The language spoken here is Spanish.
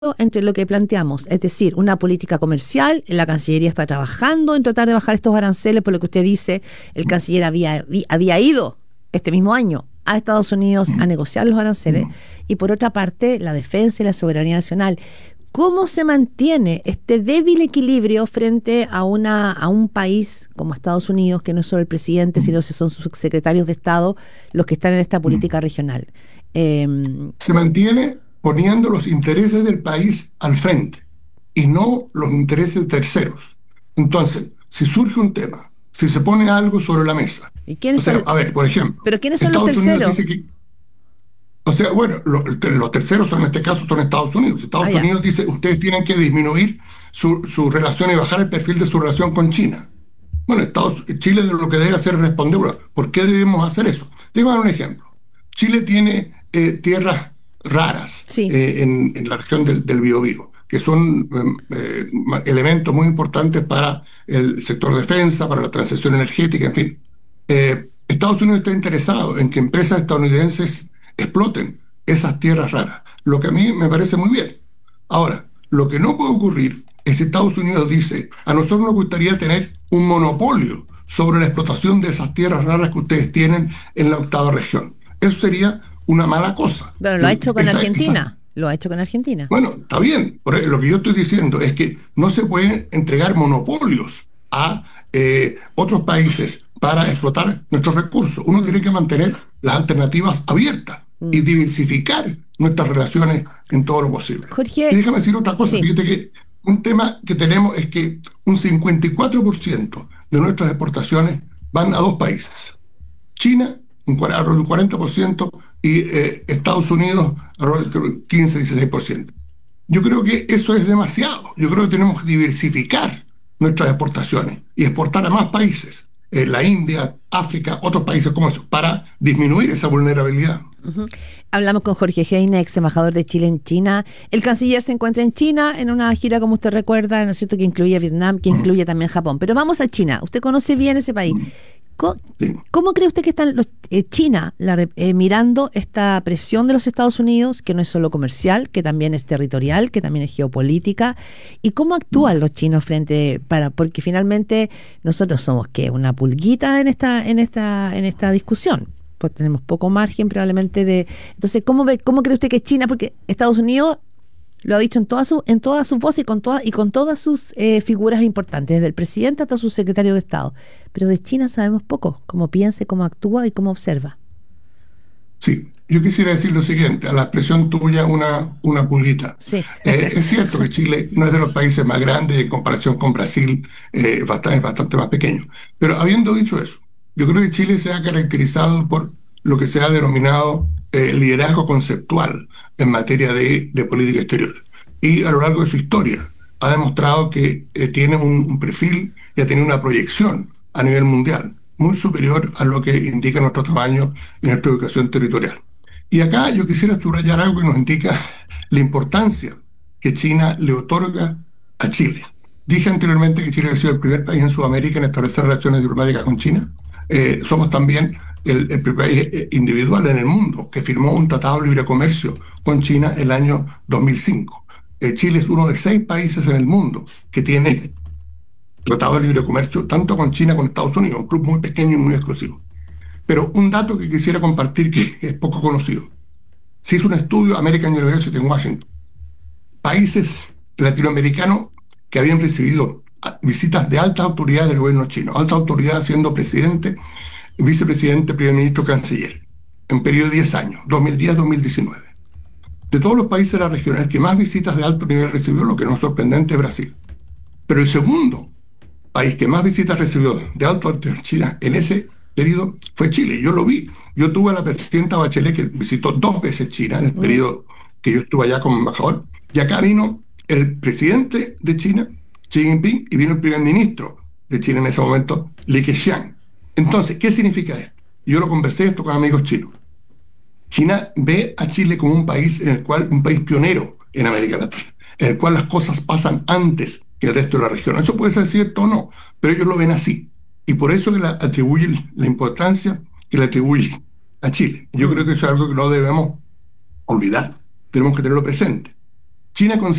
entre lo que planteamos, es decir, una política comercial. La Cancillería está trabajando en tratar de bajar estos aranceles, por lo que usted dice, el canciller había ido este mismo año a Estados Unidos a negociar los aranceles, y por otra parte, la defensa y la soberanía nacional. ¿Cómo se mantiene este débil equilibrio frente a un país como Estados Unidos, que no es solo el presidente, sino que son sus secretarios de Estado los que están en esta política regional? Se mantiene poniendo los intereses del país al frente y no los intereses de terceros. Entonces, si surge un tema, si se pone algo sobre la mesa, ¿Y quiénes son? a ver, por ejemplo, ¿Pero quiénes son los Estados Unidos terceros? dice que, bueno, los terceros en este caso son Estados Unidos. Estados Ya. Unidos dice, ustedes tienen que disminuir su relación y bajar el perfil de su relación con China. Bueno, Chile lo que debe hacer es responder, bueno, ¿por qué debemos hacer eso? Te voy a dar un ejemplo. Chile tiene tierras raras Sí. en la región del Biobío, que son elementos muy importantes para el sector defensa, para la transición energética, en fin. Estados Unidos está interesado en que empresas estadounidenses exploten esas tierras raras, lo que a mí me parece muy bien. Ahora, lo que no puede ocurrir es si Estados Unidos dice, a nosotros nos gustaría tener un monopolio sobre la explotación de esas tierras raras que ustedes tienen en la octava región. Eso sería una mala cosa. Bueno, lo ha hecho con Argentina. Lo ha hecho con Argentina. Bueno, está bien. Lo que yo estoy diciendo es que no se pueden entregar monopolios a otros países para explotar nuestros recursos. Uno tiene que mantener las alternativas abiertas y diversificar nuestras relaciones en todo lo posible. Jorge, y déjame decir otra cosa. sí. Fíjate que un tema que tenemos es que un 54% de nuestras exportaciones van a dos países. China, un 40%, y Estados Unidos, alrededor del 15-16%. Yo creo que eso es demasiado. Yo creo que tenemos que diversificar nuestras exportaciones y exportar a más países, la India, África, otros países como esos, para disminuir esa vulnerabilidad. Hablamos con Jorge Heine, ex embajador de Chile en China. El canciller se encuentra en China en una gira, como usted recuerda, ¿no es cierto?, que incluye a Vietnam, que incluye también Japón. Pero vamos a China. Usted conoce bien ese país. ¿Cómo cree usted que están China mirando esta presión de los Estados Unidos, que no es solo comercial, que también es territorial, que también es geopolítica? ¿Y cómo actúan los chinos porque finalmente nosotros somos una pulguita en esta discusión? Pues tenemos poco margen probablemente de... Entonces, ¿cómo cree usted que es China? Porque Estados Unidos lo ha dicho en todas sus voces y con todas sus figuras importantes, desde el presidente hasta su secretario de Estado. Pero de China sabemos poco, cómo piensa, cómo actúa y cómo observa. Sí, yo quisiera decir lo siguiente, a la expresión tuya, una pulguita. Sí. Es cierto que Chile no es de los países más grandes en comparación con Brasil, es bastante más pequeño. Pero habiendo dicho eso, yo creo que Chile se ha caracterizado por lo que se ha denominado liderazgo conceptual en materia de política exterior. Y a lo largo de su historia ha demostrado que tiene un perfil y ha tenido una proyección a nivel mundial muy superior a lo que indica nuestro tamaño y nuestra ubicación territorial. Y acá yo quisiera subrayar algo que nos indica la importancia que China le otorga a Chile. Dije anteriormente que Chile ha sido el primer país en Sudamérica en establecer relaciones diplomáticas con China. Somos también el primer país individual en el mundo que firmó un tratado de libre comercio con China el año 2005. Chile es uno de 6 países en el mundo que tiene tratado de libre comercio tanto con China como con Estados Unidos, un club muy pequeño y muy exclusivo. Pero un dato que quisiera compartir que es poco conocido. Se hizo un estudio American University en Washington. Países latinoamericanos que habían recibido visitas de altas autoridades del gobierno chino, altas autoridades siendo presidente, vicepresidente, primer ministro, canciller, en periodo de 10 años, 2010-2019. De todos los países de la región, el que más visitas de alto nivel recibió, lo que no es sorprendente, es Brasil. Pero el segundo país que más visitas recibió de alto nivel China en ese periodo fue Chile. Yo lo vi. Yo tuve a la presidenta Bachelet, que visitó 2 veces China en el periodo que yo estuve allá como embajador. Y acá vino el presidente de China, Xi Jinping, y vino el primer ministro de China en ese momento, Li Keqiang. Entonces, ¿qué significa esto? Yo lo conversé esto con amigos chinos. China ve a Chile como un país un país pionero en América Latina, en el cual las cosas pasan antes que el resto de la región. Eso puede ser cierto o no, pero ellos lo ven así. Y por eso que le atribuyen la importancia que le atribuye a Chile. Yo creo que eso es algo que no debemos olvidar. Tenemos que tenerlo presente. China